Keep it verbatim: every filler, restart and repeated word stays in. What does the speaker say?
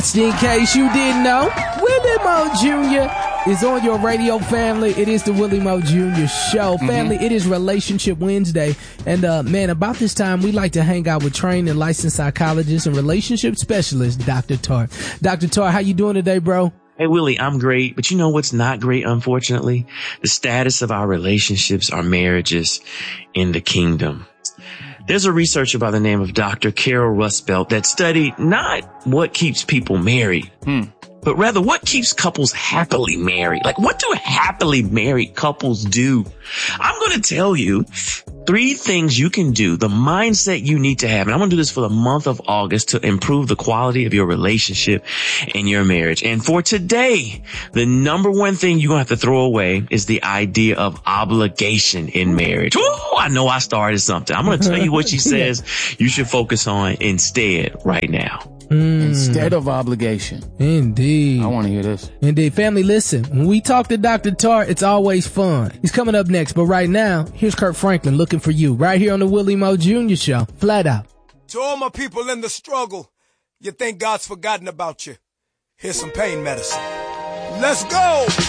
Just in case you didn't know, Willie Moe Junior is on your radio, family. It is the Willie Moe Junior Show. Mm-hmm. Family, it is Relationship Wednesday. And, uh, man, about this time, we like to hang out with trained and licensed psychologists and relationship specialist, Doctor Tar. Doctor Tar, how you doing today, bro? Hey, Willie, I'm great. But you know what's not great, unfortunately? The status of our relationships, our marriages in the kingdom. There's a researcher by the name of Doctor Carol Rusbelt that studied not what keeps people married, hmm. but rather what keeps couples happily married. Like, what do happily married couples do? I'm going to tell you three things you can do, the mindset you need to have. And I'm going to do this for the month of August to improve the quality of your relationship and your marriage. And for today, the number one thing you're going to have to throw away is the idea of obligation in marriage. Ooh, I know I started something. I'm going to tell you what she says you should focus on instead right now. Mm. Instead of obligation. Indeed. I want to hear this. Indeed. Family, listen, when we talk to Doctor Tar, it's always fun. He's coming up next, but right now, here's Kirk Franklin looking for you right here on the Willie Moe Junior Show. Flat out. To all my people in the struggle, you think God's forgotten about you. Here's some pain medicine. Let's go!